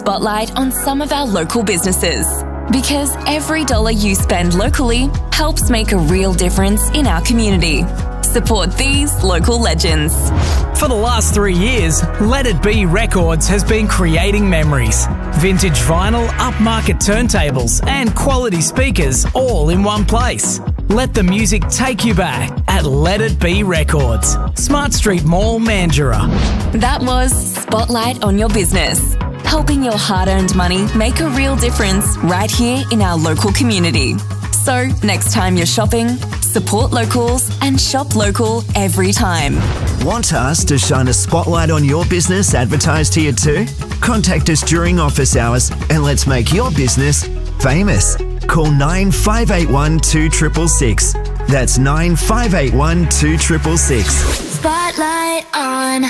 spotlight on some of our local businesses. Because every dollar you spend locally helps make a real difference in our community. Support these local legends. For the last 3 years, Let It Be Records has been creating memories. Vintage vinyl, upmarket turntables, and quality speakers all in one place. Let the music take you back at Let It Be Records, Smart Street Mall, Mandurah. That was Spotlight on Your Business, helping your hard-earned money make a real difference right here in our local community. So, next time you're shopping, support locals and shop local every time. Want us to shine a spotlight on your business advertised here too? Contact us during office hours and let's make your business famous. Call 9581 2666. That's 9581 2666. Spotlight on.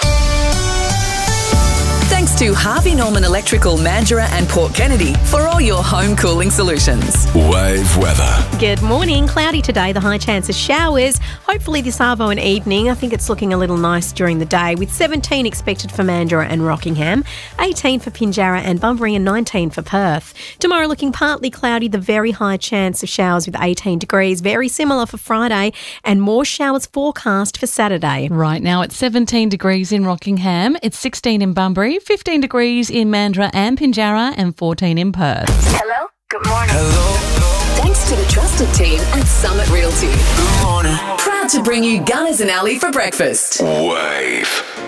Thanks to Harvey Norman Electrical, Mandurah and Port Kennedy for all your home cooling solutions. Wave weather. Good morning. Cloudy today, the high chance of showers. Hopefully this arvo and evening. I think it's looking a little nice during the day with 17 expected for Mandurah and Rockingham, 18 for Pinjarra and Bunbury and 19 for Perth. Tomorrow looking partly cloudy, the very high chance of showers with 18 degrees. Very similar for Friday and more showers forecast for Saturday. Right now it's 17 degrees in Rockingham, it's 16 in Bunbury, 15 degrees in Mandurah and Pinjarra and 14 in Perth. Hello? Good morning. Hello. Thanks to the trusted team at Summit Realty. Good morning. Proud to bring you Gunners and Alley for breakfast. Wave.